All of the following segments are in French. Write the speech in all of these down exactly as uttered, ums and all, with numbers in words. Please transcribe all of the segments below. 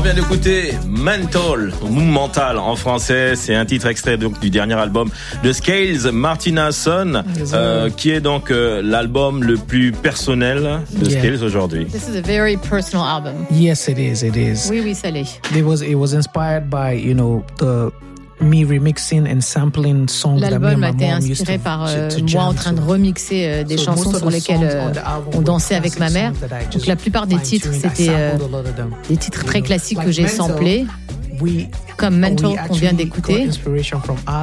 vient d'écouter Mental, ou Mental en français. C'est un titre extrait donc du dernier album de Scales, Martina Son, yes, euh, qui est donc euh, l'album le plus personnel de yeah. Scales aujourd'hui. This is a very personal album. Yes, it is. It is. Oui, oui, ça l'est. It was. It was inspired by, you know, the me remixing and sampling songs that me and my mom used to. L'album a été inspiré par euh, moi en train de remixer euh, des so chansons sur lesquelles euh, on dansait avec ma mère. Donc la plupart des titres, c'était euh, des titres très classiques que j'ai samplés. Comme Mental qu'on vient d'écouter. Okay.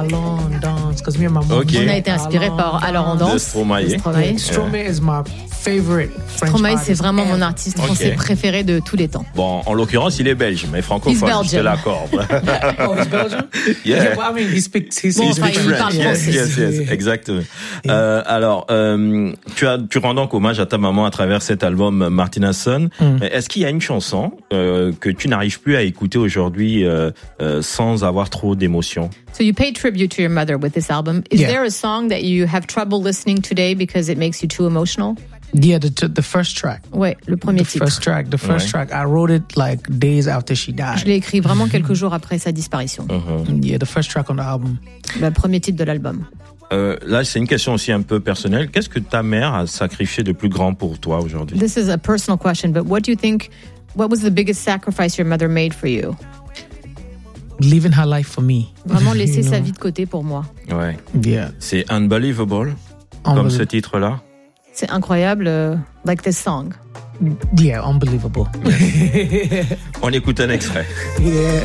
On a été inspiré par Alors on danse. Stromae. Stromae is my favorite French Stromae, c'est vraiment mon artiste français okay. préféré de tous les temps. Bon, en l'occurrence, il est belge, mais francophone, je te l'accorde. Oh, he's Belgian? Yeah. Yeah, well, I mean, he speaks, he bon, speaks enfin, il parle français. Yes, yes, yes, exactement. Yeah. Euh, alors, euh, tu as, tu rends donc hommage à ta maman à travers cet album Martina Son. Mm. Est-ce qu'il y a une chanson euh, que tu n'arrives plus à écouter aujourd'hui euh, euh, sans avoir trop d'émotion? So you pay tribute to your mother with this album. Is yeah. there a song that you have trouble listening today because it makes you too emotional? Yeah, the the first track. Ouais, le premier the titre. First track, the first ouais. track. I wrote it like days after she died. Je l'ai écrit vraiment quelques jours après sa disparition. Uh-huh. Yeah, the first track on the album. Le premier titre de l'album. Euh, là, c'est une question aussi un peu personnelle. Qu'est-ce que ta mère a sacrifié de plus grand pour toi aujourd'hui? This is a personal question, but what do you think? What was the biggest sacrifice your mother made for you? Living her life for me. Vraiment laisser sa vie de côté pour moi. Ouais. Yeah. C'est unbelievable, comme ce titre-là. C'est incroyable, uh, like this song. Yeah, unbelievable. On écoute un extrait. Yeah.